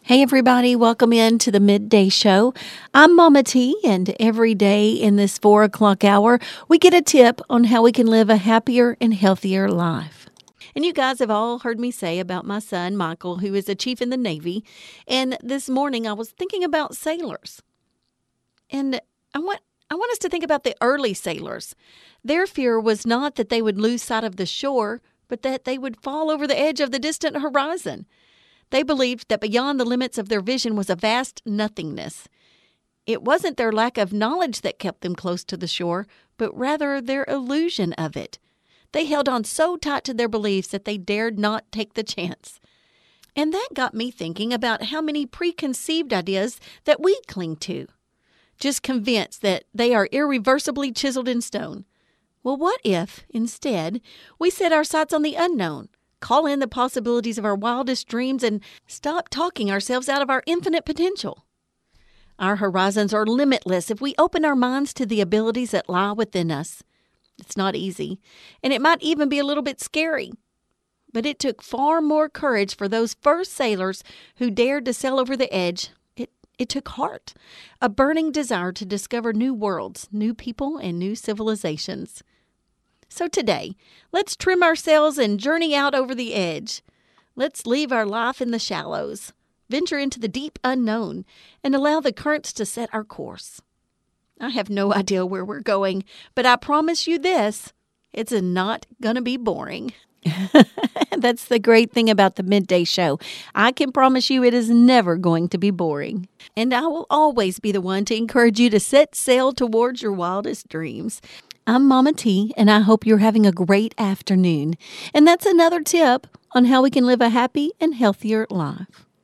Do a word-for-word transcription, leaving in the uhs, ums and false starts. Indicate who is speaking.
Speaker 1: Hey, everybody, welcome in to the Midday Show. I'm Mama T, and every day in this four o'clock hour, we get a tip on how we can live a happier and healthier life. And you guys have all heard me say about my son, Michael, who is a chief in the Navy. And this morning, I was thinking about sailors. And I want I want us to think about the early sailors. Their fear was not that they would lose sight of the shore, but that they would fall over the edge of the distant horizon. They believed that beyond the limits of their vision was a vast nothingness. It wasn't their lack of knowledge that kept them close to the shore, but rather their illusion of it. They held on so tight to their beliefs that they dared not take the chance. And that got me thinking about how many preconceived ideas that we cling to, just convinced that they are irreversibly chiseled in stone. Well, what if, instead, we set our sights on the unknown? Call in the possibilities of our wildest dreams and stop talking ourselves out of our infinite potential. Our horizons are limitless if we open our minds to the abilities that lie within us. It's not easy, and it might even be a little bit scary. But it took far more courage for those first sailors who dared to sail over the edge. It, it took heart, a burning desire to discover new worlds, new people, and new civilizations. So today, let's trim our sails and journey out over the edge. Let's leave our life in the shallows, venture into the deep unknown, and allow the currents to set our course. I have no idea where we're going, but I promise you this, it's not going to be boring. That's the great thing about the Midday Show. I can promise you it is never going to be boring. And I will always be the one to encourage you to set sail towards your wildest dreams. I'm Mama T, and I hope you're having a great afternoon. And that's another tip on how we can live a happy and healthier life.